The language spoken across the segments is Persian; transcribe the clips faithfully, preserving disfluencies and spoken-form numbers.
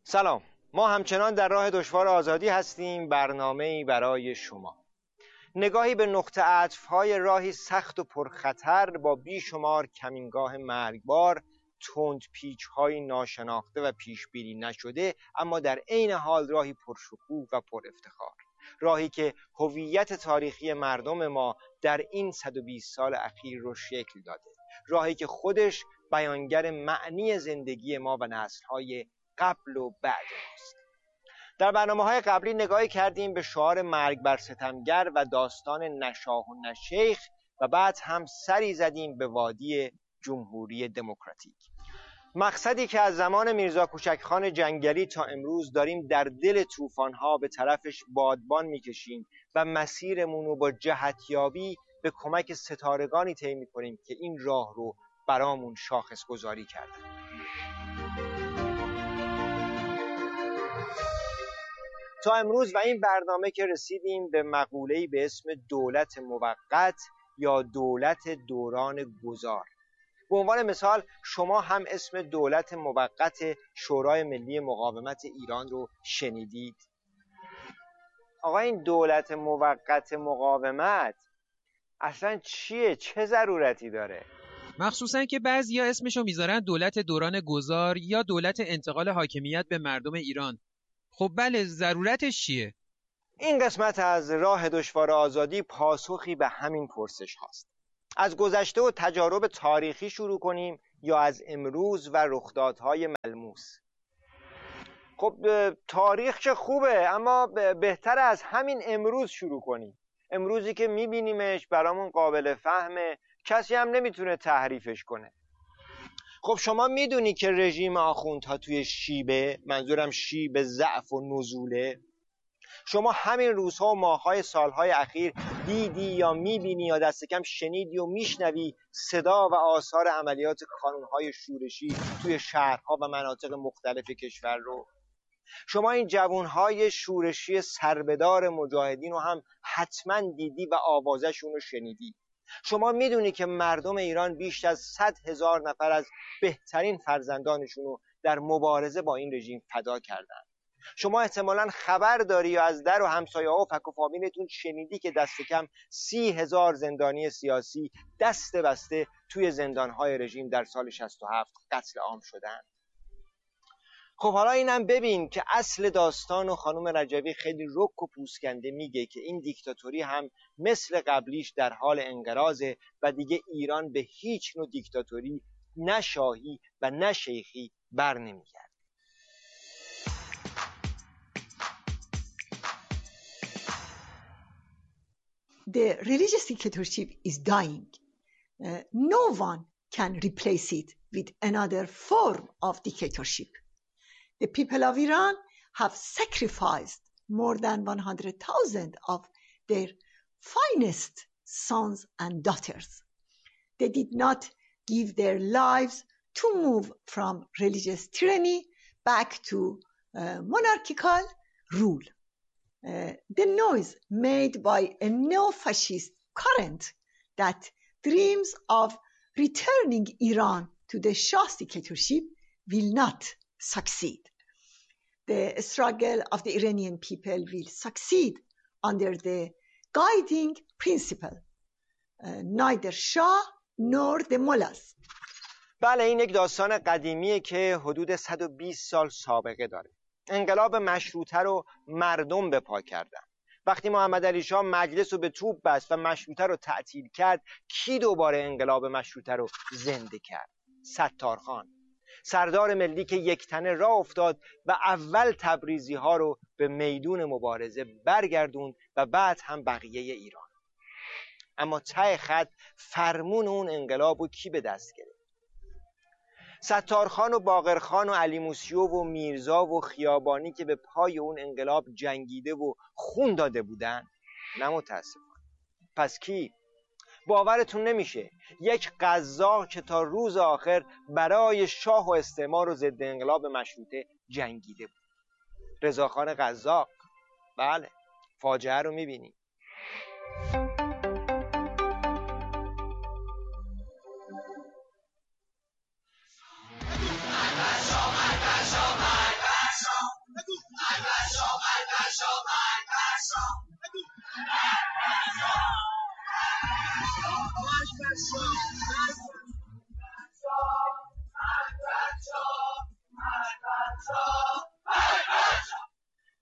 سلام، ما همچنان در راه دشوار آزادی هستیم، برنامه‌ای برای شما. نگاهی به نقطه عطف‌های راهی سخت و پرخطر با بیشمار کمینگاه مرگبار، تند پیچ‌های ناشناخته و پیش‌بینی نشده، اما در عین حال راهی پرشکوه و پر افتخار. راهی که هویت تاریخی مردم ما در این صد و بیست سال اخیر رو شکل داده. راهی که خودش بیانگر معنی زندگی ما و نسل‌های قبل و بعد ماست. در برنامه‌های قبلی نگاهی کردیم به شعار مرگ بر ستمگر و داستان نشاه و نشیخ و بعد هم سری زدیم به وادی جمهوری دموکراتیک. مقصدی که از زمان میرزا کوچکخان جنگلی تا امروز داریم در دل طوفان‌ها به طرفش بادبان می‌کشیم و مسیرمون رو با جهتیابی به کمک ستارگانی طی می‌کنیم که این راه رو برامون شاخص گذاری کردن. تا امروز و این برنامه که رسیدیم به مقوله‌ای به اسم دولت موقت یا دولت دوران گذار. به عنوان مثال شما هم اسم دولت موقت شورای ملی مقاومت ایران رو شنیدید؟ آقا این دولت موقت مقاومت اصلا چیه؟ چه ضرورتی داره؟ مخصوصا که بعضیا اسمشو میذارن دولت دوران گذار یا دولت انتقال حاکمیت به مردم ایران. خب بله، ضرورتش چیه؟ این قسمت از راه دشوار آزادی پاسخی به همین پرسش هاست. از گذشته و تجارب تاریخی شروع کنیم یا از امروز و رخدادهای ملموس؟ خب تاریخ چه خوبه، اما بهتر از همین امروز شروع کنیم. امروزی که میبینیمش برامون قابل فهمه، کسی هم نمیتونه تحریفش کنه. خب شما میدونی که رژیم آخوندها توی شیبه، منظورم شیب ضعف و نزوله. شما همین روزها و ماههای سالهای اخیر دیدی یا میبینی یا دست کم شنیدی و میشنوی صدا و آثار عملیات کانونهای شورشی توی شهرها و مناطق مختلف کشور رو. شما این جوانهای شورشی سربدار مجاهدین رو هم حتما دیدی و آوازشون رو شنیدی. شما میدونی که مردم ایران بیش از صد هزار نفر از بهترین فرزندانشون رو در مبارزه با این رژیم فدا کردن. شما احتمالاً خبر داری یا از در و همسایه ها و فک و فامیلتون شنیدی که دست کم سی هزار زندانی سیاسی دست بسته توی زندانهای رژیم در سال شصت و هفت قتل عام شدن. خب حالا اینم ببین که اصل داستان و خانم رجبی خیلی رک و پوسکنده میگه که این دیکتاتوری هم مثل قبلیش در حال انقراضه و دیگه ایران به هیچ نوع دیکتاتوری، نه شاهی و نه شیخی بر نمیگرده. The religious dictatorship is dying. Uh, no one can replace it with another form of dictatorship. The people of Iran have sacrificed more than one hundred thousand of their finest sons and daughters. They did not give their lives to move from religious tyranny back to uh, monarchical rule. Uh, the noise made by a neo-fascist current that dreams of returning Iran to the Shah's dictatorship will not succeed. The struggle of the Iranian people will succeed under the guiding principle uh, neither Shah nor the mullahs. بله، این یک داستان قدیمیه که حدود صد و بیست سال سابقه داره. انقلاب مشروطه رو مردم به پا کردن. وقتی محمد علی شاه مجلس رو به توپ بست و مشروطه رو تعطیل کرد، کی دوباره انقلاب مشروطه رو زنده کرد؟ ستارخان، سردار ملی که یک تنه راه افتاد و اول تبریزی ها رو به میدون مبارزه برگردوند و بعد هم بقیه ایران. اما ته خط فرمون اون انقلاب رو کی به دست گرفت؟ ستارخان و باقرخان و علی موسیو و میرزا و خیابانی که به پای اون انقلاب جنگیده و خون داده بودن؟ نه متاسفانه. پس کی؟ باورتون نمیشه یک قزاق که تا روز آخر برای شاه و استعمار و ضد انقلاب مشروطه جنگیده بود. رضاخان قزاق. بله، فاجعه رو میبینیم.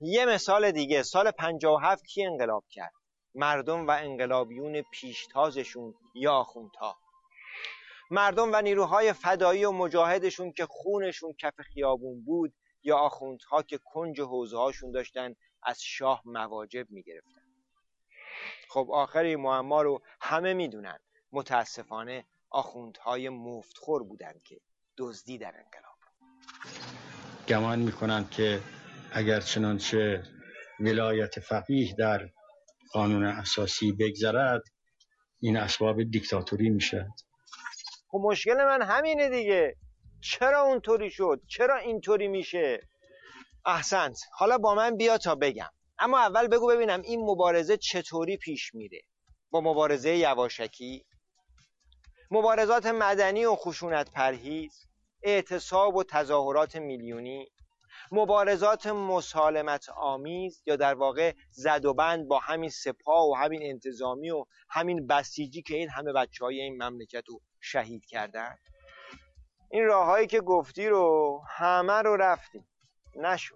یه مثال دیگه، سال پنجاه و هفت کی انقلاب کرد؟ مردم و انقلابیون پیشتازشون یا آخوندها. مردم و نیروهای فدایی و مجاهدشون که خونشون کف خیابون بود یا آخوندها که کنج حوزه هاشون داشتن از شاه مواجب میگرفتن. خب آخر این معما رو همه میدونن، متاسفانه آخوندهای مفتخور بودن که دزدی در انقلاب. گمان میکنند که اگر چنانچه ولایت فقیه در قانون اساسی بگذرد این اسباب دیکتاتوری میشه. خب مشکل من همینه دیگه، چرا اونطوری شد؟ چرا اینطوری میشه؟ احسنت، حالا با من بیا تا بگم. اما اول بگو ببینم این مبارزه چطوری پیش میره؟ با مبارزه یواشکی، مبارزات مدنی و خشونت پرهیز، اعتصاب و تظاهرات میلیونی، مبارزات مسالمت آمیز یا در واقع زد و بند با همین سپاه و همین انتظامی و همین بسیجی که این همه بچه های این مملکت رو شهید کردن. این راههایی که گفتی رو همه رو رفتیم، نشد.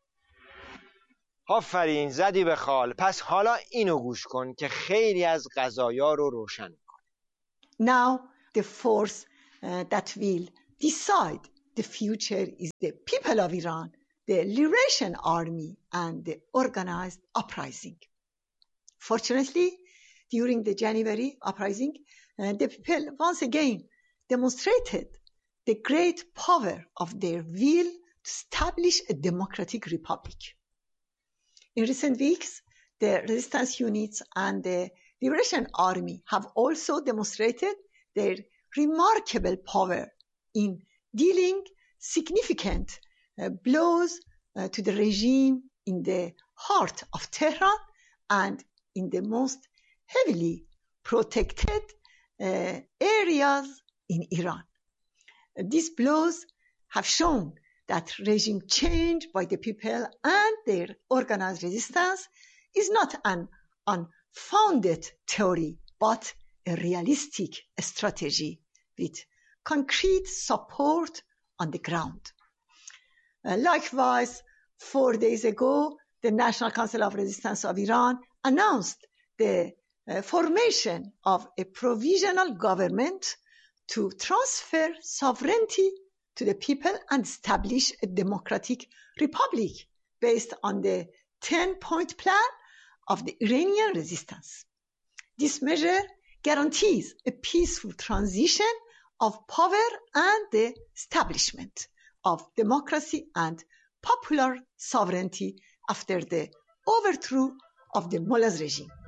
آفرین، زدی به خال. پس حالا اینو گوش کن که خیلی از قضایا رو روشن میکنه. Now the force uh, that will decide the future is the people of Iran, the Liberation Army and the organized uprising. Fortunately, during the January uprising, uh, the people once again demonstrated the great power of their will to establish a democratic republic. In recent weeks, the resistance units and the Liberation Army have also demonstrated their remarkable power in dealing significant uh, blows uh, to the regime in the heart of Tehran and in the most heavily protected uh, areas in Iran. These blows have shown that regime change by the people and their organized resistance is not an unfounded theory, but a realistic strategy with concrete support on the ground. Uh, likewise, four days ago, the National Council of Resistance of Iran announced the uh, formation of a provisional government to transfer sovereignty to the people and establish a democratic republic based on the ten-point plan of the Iranian resistance. This measure guarantees a peaceful transition of power and the establishment of democracy and popular sovereignty after the overthrow of the Mullah's regime.